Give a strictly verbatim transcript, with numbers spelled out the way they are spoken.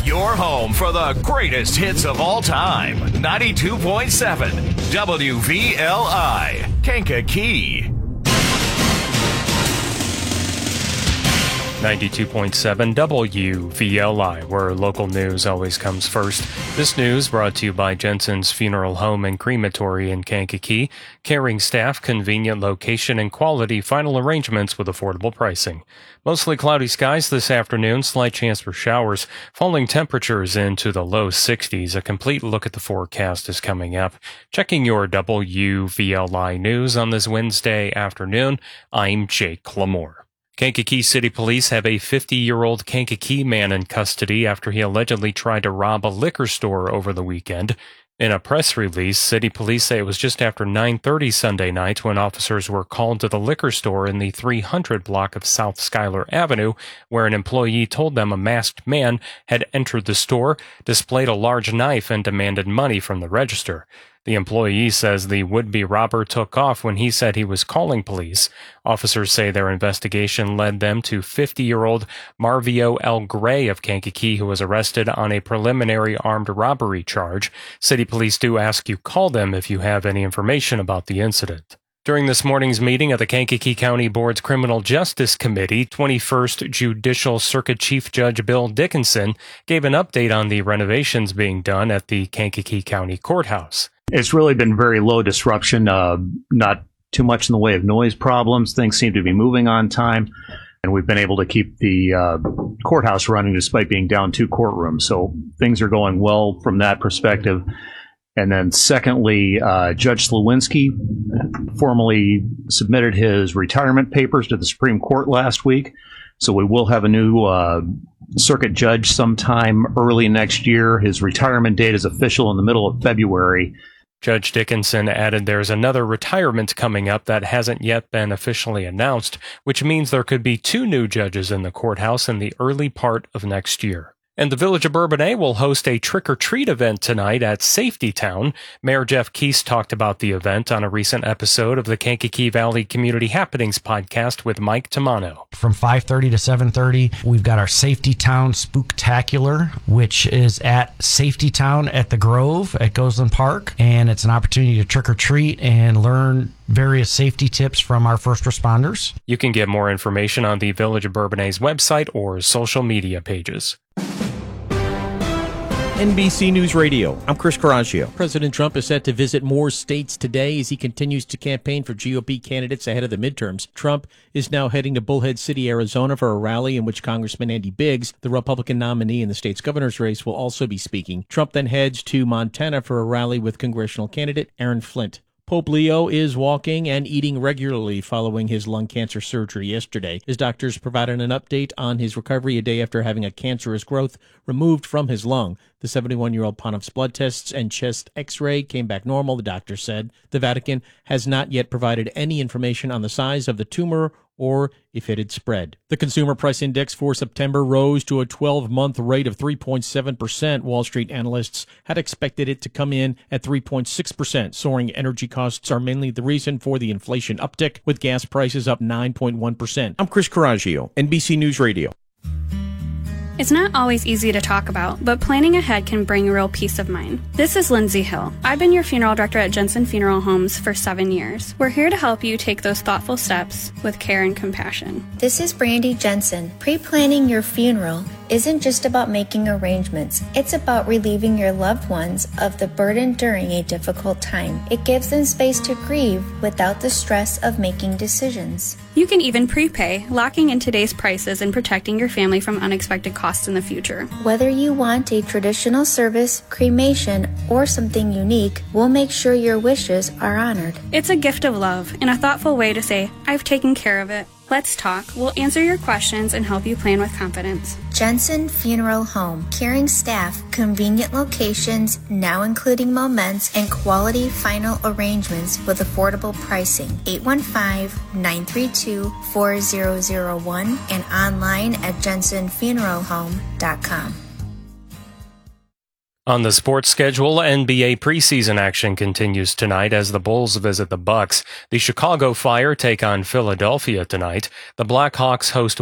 Your home for the greatest hits of all time. ninety-two point seven W V L I, Kankakee. ninety-two point seven W V L I, where local news always comes first. This news brought to you by Jensen's Funeral Home and Crematory in Kankakee. Caring staff, convenient location, and quality final arrangements with affordable pricing. Mostly cloudy skies this afternoon, slight chance for showers. Falling temperatures into the low sixties. A complete look at the forecast is coming up. Checking your W V L I news on this Wednesday afternoon, I'm Jake Clamore. Kankakee City Police have a fifty-year-old Kankakee man in custody after he allegedly tried to rob a liquor store over the weekend. In a press release, City Police say it was just after nine thirty Sunday night when officers were called to the liquor store in the three hundred block of South Schuyler Avenue, where an employee told them a masked man had entered the store, displayed a large knife, and demanded money from the register. The employee says the would-be robber took off when he said he was calling police. Officers say their investigation led them to fifty-year-old Marvio L. Gray of Kankakee, who was arrested on a preliminary armed robbery charge. City police do ask you call them if you have any information about the incident. During this morning's meeting of the Kankakee County Board's Criminal Justice Committee, twenty-first Judicial Circuit Chief Judge Bill Dickinson gave an update on the renovations being done at the Kankakee County Courthouse. It's really been very low disruption, uh, not too much in the way of noise problems. Things seem to be moving on time, and we've been able to keep the uh, courthouse running despite being down two courtrooms. So things are going well from that perspective. And then secondly, uh, Judge Slawinski formally submitted his retirement papers to the Supreme Court last week. So we will have a new uh, circuit judge sometime early next year. His retirement date is official in the middle of February. Judge Dickinson added there's another retirement coming up that hasn't yet been officially announced, which means there could be two new judges in the courthouse in the early part of next year. And the Village of Bourbonnais will host a trick-or-treat event tonight at Safety Town. Mayor Jeff Keese talked about the event on a recent episode of the Kankakee Valley Community Happenings podcast with Mike Tamano. From five thirty to seven thirty, we've got our Safety Town Spooktacular, which is at Safety Town at the Grove at Goseland Park. And it's an opportunity to trick-or-treat and learn various safety tips from our first responders. You can get more information on the Village of Bourbonnais website or social media pages. N B C News Radio, I'm Chris Coraggio. President Trump is set to visit more states today as he continues to campaign for G O P candidates ahead of the midterms. Trump is now heading to Bullhead City, Arizona for a rally in which Congressman Andy Biggs, the Republican nominee in the state's governor's race, will also be speaking. Trump then heads to Montana for a rally with congressional candidate Aaron Flint. Pope Leo is walking and eating regularly following his lung cancer surgery yesterday. His doctors provided an update on his recovery a day after having a cancerous growth removed from his lung. The seventy-one-year-old pontiff's blood tests and chest x-ray came back normal, the doctor said. The Vatican has not yet provided any information on the size of the tumor or if it had spread. The Consumer Price Index for September rose to a twelve-month rate of three point seven percent. Wall Street analysts had expected it to come in at three point six percent. Soaring energy costs are mainly the reason for the inflation uptick, with gas prices up nine point one percent. I'm Chris Coraggio, N B C News Radio. It's not always easy to talk about, but planning ahead can bring real peace of mind. This is Lindsay Hill. I've been your funeral director at Jensen Funeral Homes for seven years. We're here to help you take those thoughtful steps with care and compassion. This is Brandy Jensen. Pre-planning your funeral isn't just about making arrangements. It's about relieving your loved ones of the burden during a difficult time. It gives them space to grieve without the stress of making decisions. You can even prepay, locking in today's prices and protecting your family from unexpected costs in the future. Whether you want a traditional service, cremation, or something unique, we'll make sure your wishes are honored. It's a gift of love and a thoughtful way to say, I've taken care of it. Let's talk. We'll answer your questions and help you plan with confidence. Jensen Funeral Home. Caring staff, convenient locations, now including moments, and quality final arrangements with affordable pricing. eight one five, nine three two, four zero zero one and online at jensen funeral home dot com. On the sports schedule, N B A preseason action continues tonight as the Bulls visit the Bucks. The Chicago Fire take on Philadelphia tonight. The Blackhawks host